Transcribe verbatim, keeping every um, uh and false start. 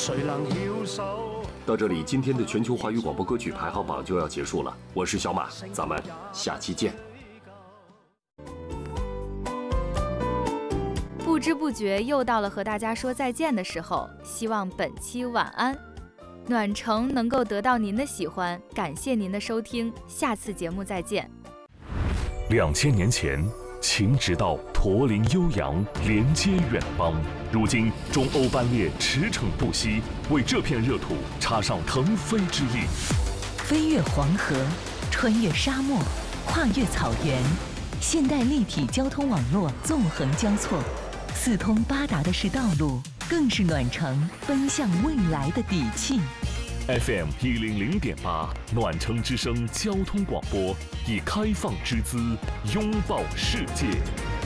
谁能翹手？ 到这里，今天的全球华语广播歌曲排行榜就要结束了。我是小马，咱们下期见。 不知不觉又到了和大家说再见的时候，希望本期晚安暖城能够得到您的喜欢，感谢您的收听，下次节目再见。 两千年前，秦直道驼铃悠扬，连接远邦。如今，中欧班列驰骋不息，为这片热土插上腾飞之翼。 飞越黄河，穿越沙漠，跨越草原，现代立体交通网络纵横交错，四通八达的是道路，更是暖城奔向未来的底气。 F M 一零零点八，暖城之声交通广播，以开放之姿拥抱世界。